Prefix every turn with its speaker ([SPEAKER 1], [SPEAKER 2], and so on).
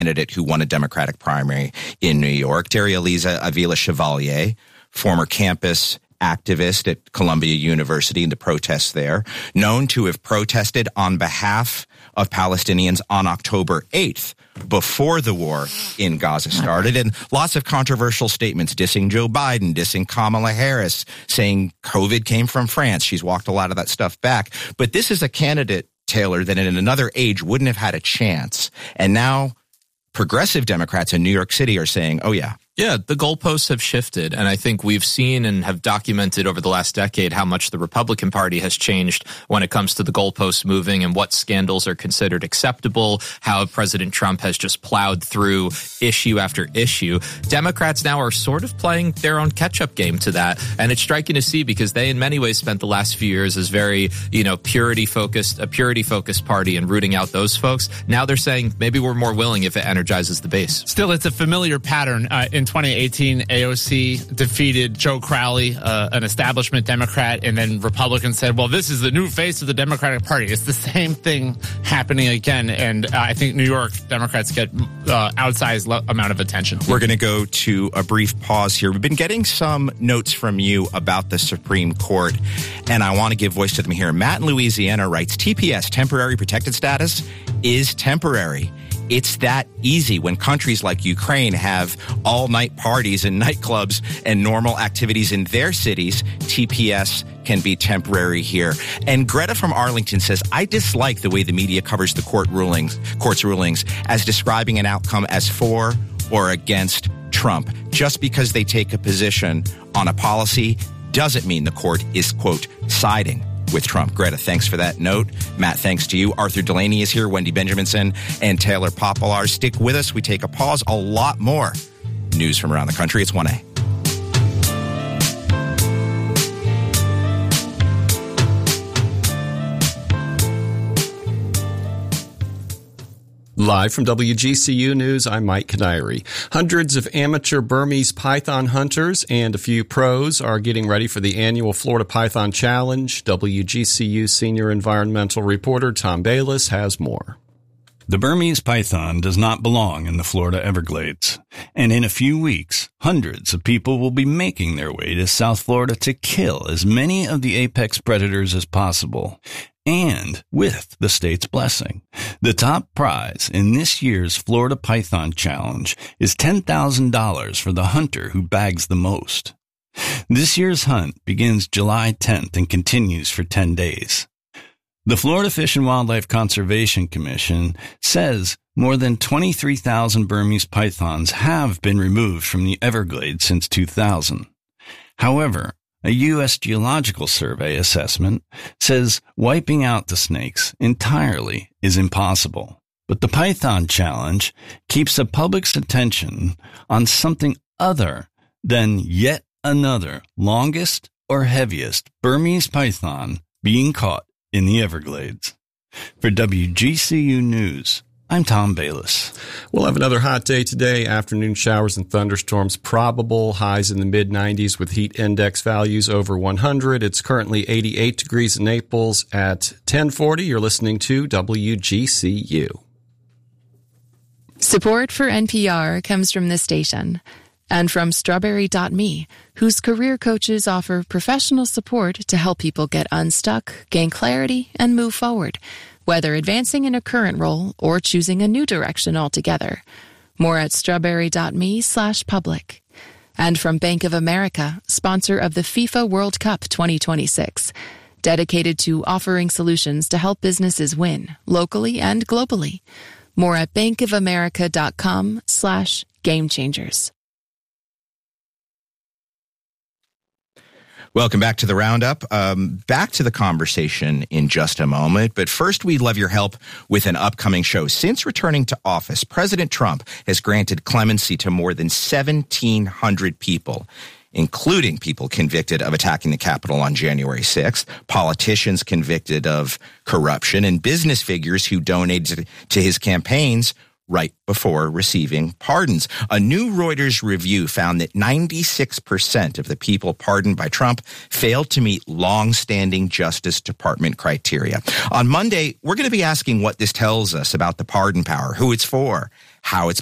[SPEAKER 1] candidate who won a Democratic primary in New York, Darya-Liza Avila-Chevalier, former campus activist at Columbia University in the protests there, known to have protested on behalf of Palestinians on October 8th, before the war in Gaza started, and lots of controversial statements dissing Joe Biden, dissing Kamala Harris, saying COVID came from France. She's walked a lot of that stuff back. But this is a candidate, Taylor, that in another age wouldn't have had a chance. And now progressive Democrats in New York City are saying, oh, yeah.
[SPEAKER 2] Yeah, the goalposts have shifted, and I think we've seen and have documented over the last decade how much the Republican Party has changed when it comes to the goalposts moving and what scandals are considered acceptable, how President Trump has just plowed through issue after issue. Democrats now are sort of playing their own catch-up game to that, and it's striking to see because they in many ways spent the last few years as very, purity-focused party and rooting out those folks. Now they're saying maybe we're more willing if it energizes the base.
[SPEAKER 3] Still, it's a familiar pattern. In 2018, AOC defeated Joe Crowley, an establishment Democrat, and then Republicans said, well, this is the new face of the Democratic Party. It's the same thing happening again, and I think New York Democrats get outsized amount of attention.
[SPEAKER 1] We're going to go to a brief pause here. We've been getting some notes from you about the Supreme Court, and I want to give voice to them here. Matt in Louisiana writes, TPS, temporary protected status, is temporary. It's that easy when countries like Ukraine have all-night parties and nightclubs and normal activities in their cities. TPS can be temporary here. And Greta from Arlington says, I dislike the way the media covers the court's rulings as describing an outcome as for or against Trump. Just because they take a position on a policy doesn't mean the court is, quote, siding with Trump. Greta, thanks for that note. Matt, thanks to you. Arthur Delaney is here, Wendy Benjaminson, and Taylor Poplar. Stick with us. We take a pause. A lot more news from around the country. It's 1A.
[SPEAKER 4] Live from WGCU News, I'm Mike Kadiri. Hundreds of amateur Burmese python hunters and a few pros are getting ready for the annual Florida Python Challenge. WGCU senior environmental reporter Tom Bayliss has more.
[SPEAKER 5] The Burmese python does not belong in the Florida Everglades, and in a few weeks, hundreds of people will be making their way to South Florida to kill as many of the apex predators as possible. And with the state's blessing. The top prize in this year's Florida Python Challenge is $10,000 for the hunter who bags the most. This year's hunt begins July 10th and continues for 10 days. The Florida Fish and Wildlife Conservation Commission says more than 23,000 Burmese pythons have been removed from the Everglades since 2000. However, a U.S. Geological Survey assessment says wiping out the snakes entirely is impossible. But the Python Challenge keeps the public's attention on something other than yet another longest or heaviest Burmese python being caught in the Everglades. For WGCU News, I'm Tom Bayliss.
[SPEAKER 4] We'll have another hot day today. Afternoon showers and thunderstorms probable. Highs in the mid-90s with heat index values over 100. It's currently 88 degrees in Naples at 10:40. You're listening to WGCU.
[SPEAKER 6] Support for NPR comes from this station and from Strawberry.me, whose career coaches offer professional support to help people get unstuck, gain clarity, and move forward, whether advancing in a current role or choosing a new direction altogether. More at strawberry.me/public. And from Bank of America, sponsor of the FIFA World Cup 2026, dedicated to offering solutions to help businesses win, locally and globally. More at bankofamerica.com/gamechangers.
[SPEAKER 1] Welcome back to the Roundup. Back to the conversation in just a moment. But first, we'd love your help with an upcoming show. Since returning to office, President Trump has granted clemency to more than 1,700 people, including people convicted of attacking the Capitol on January 6th, politicians convicted of corruption, and business figures who donated to his campaigns right before receiving pardons. A new Reuters review found that 96% of the people pardoned by Trump failed to meet long-standing Justice Department criteria. On Monday, we're going to be asking what this tells us about the pardon power, who it's for, how it's